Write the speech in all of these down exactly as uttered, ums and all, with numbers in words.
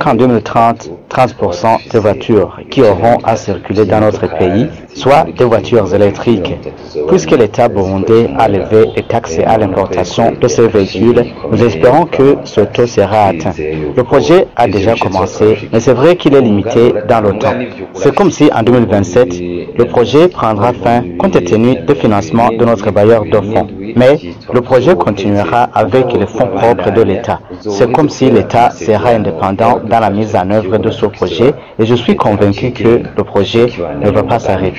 qu'en deux mille trente, trente pour cent des voitures qui auront à circuler dans notre pays soient des voitures électriques. Puisque l'État burundais a levé les taxes à l'importation de ces véhicules, nous espérons que ce taux sera atteint. Le projet a déjà commencé, mais c'est vrai qu'il est limité dans le temps. C'est comme si en deux mille vingt-sept, le projet prendra fin compte tenu du financement de notre bailleur de fonds. Mais le projet continuera avec les fonds propres de l'État. C'est comme si l'État sera indépendant dans la mise en œuvre de ce projet et je suis convaincu que le projet ne va pas s'arrêter.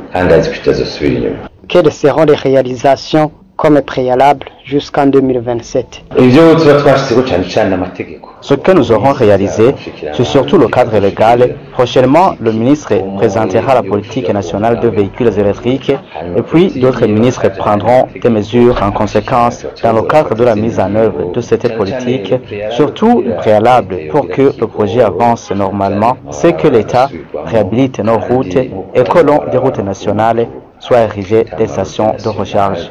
Quelles seront les réalisations comme préalable jusqu'en deux mille vingt-sept? Ce que nous aurons réalisé, c'est surtout le cadre légal. Prochainement, le ministre présentera la politique nationale de véhicules électriques et puis d'autres ministres prendront des mesures en conséquence dans le cadre de la mise en œuvre de cette politique. Surtout, le préalable pour que le projet avance normalement, c'est que l'État réhabilite nos routes et que l'on des routes nationales soit érigé des stations de recharge.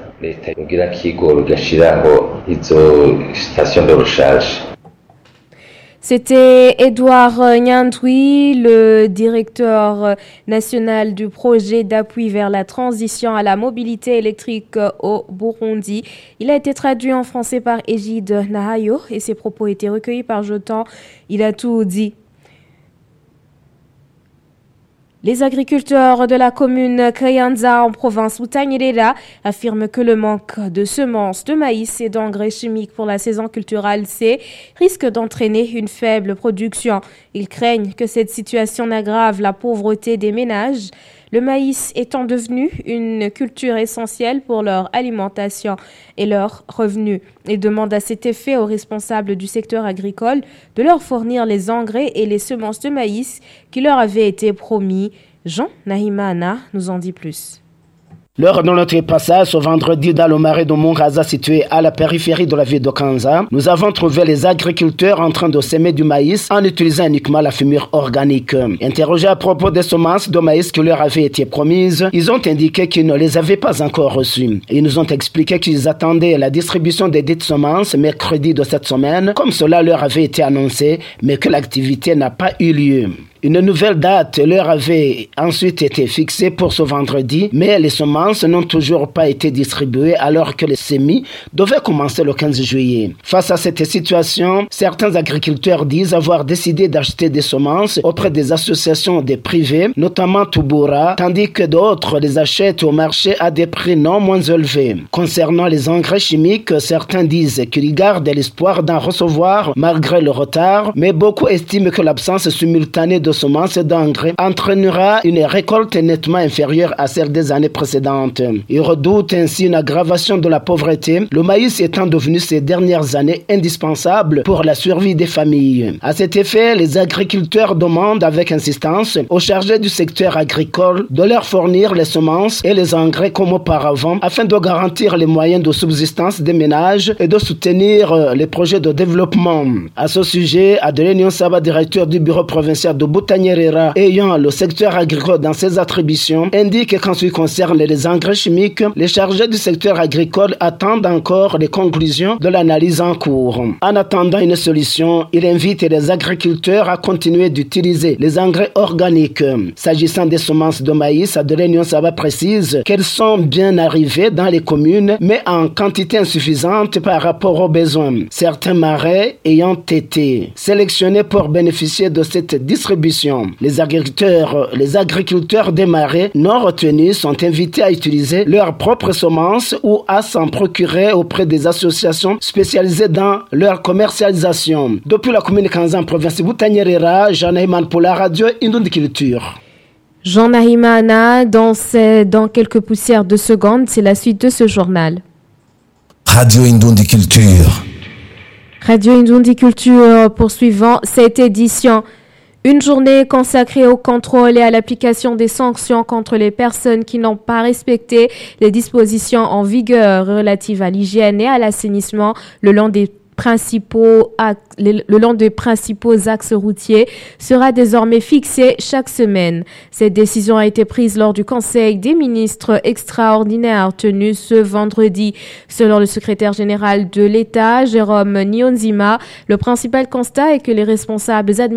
C'était Edouard Nyandoui, le directeur national du projet d'appui vers la transition à la mobilité électrique au Burundi. Il a été traduit en français par Égide Nahayo et ses propos étaient recueillis par Jotan. Il a tout dit. Les agriculteurs de la commune Kayanza en province Butanyerera affirment que le manque de semences de maïs et d'engrais chimiques pour la saison culturelle C risque d'entraîner une faible production. Ils craignent que cette situation n'aggrave la pauvreté des ménages, le maïs étant devenu une culture essentielle pour leur alimentation et leurs revenus. Ils demandent à cet effet aux responsables du secteur agricole de leur fournir les engrais et les semences de maïs qui leur avaient été promis. Jean Nahimana nous en dit plus. Lors de notre passage ce vendredi dans le marais de Mongaza situé à la périphérie de la ville de Kanza, nous avons trouvé les agriculteurs en train de semer du maïs en utilisant uniquement la fumure organique. Interrogés à propos des semences de maïs qui leur avaient été promises, ils ont indiqué qu'ils ne les avaient pas encore reçues. Ils nous ont expliqué qu'ils attendaient la distribution des dites semences mercredi de cette semaine, comme cela leur avait été annoncé, mais que l'activité n'a pas eu lieu. Une nouvelle date leur avait ensuite été fixée pour ce vendredi, mais les semences n'ont toujours pas été distribuées alors que les semis devaient commencer le quinze juillet. Face à cette situation, certains agriculteurs disent avoir décidé d'acheter des semences auprès des associations des privés, notamment Tubura, tandis que d'autres les achètent au marché à des prix non moins élevés. Concernant les engrais chimiques, certains disent qu'ils gardent l'espoir d'en recevoir malgré le retard, mais beaucoup estiment que l'absence simultanée de semences d'engrais entraînera une récolte nettement inférieure à celle des années précédentes. Ils redoutent ainsi une aggravation de la pauvreté, le maïs étant devenu ces dernières années indispensable pour la survie des familles. À cet effet, les agriculteurs demandent avec insistance aux chargés du secteur agricole de leur fournir les semences et les engrais comme auparavant afin de garantir les moyens de subsistance des ménages et de soutenir les projets de développement. À ce sujet, Adeline Saba, directeur du bureau provincial de Butanyerera ayant le secteur agricole dans ses attributions, indique qu'en ce qui concerne les engrais chimiques, les chargés du secteur agricole attendent encore les conclusions de l'analyse en cours. En attendant une solution, il invite les agriculteurs à continuer d'utiliser les engrais organiques. S'agissant des semences de maïs, Adeline Saba précise qu'elles sont bien arrivées dans les communes, mais en quantité insuffisante par rapport aux besoins. Certains marais ayant été sélectionnés pour bénéficier de cette distribution. Les agriculteurs, les agriculteurs des marais non retenus sont invités à utiliser leurs propres semences ou à s'en procurer auprès des associations spécialisées dans leur commercialisation. Depuis la commune Kanza en province de Butanyerera, Jean Nahimana pour la radio Indundi Culture. Jean Nahimana, dans, ces, dans quelques poussières de secondes, c'est la suite de ce journal. Radio Indundi Culture. Radio Indundi Culture poursuivant cette édition. Une journée consacrée au contrôle et à l'application des sanctions contre les personnes qui n'ont pas respecté les dispositions en vigueur relatives à l'hygiène et à l'assainissement le long des principaux le long des principaux axes routiers sera désormais fixée chaque semaine. Cette décision a été prise lors du Conseil des ministres extraordinaire tenu ce vendredi. Selon le secrétaire général de l'État, Jérôme Niyonzima, le principal constat est que les responsables administratifs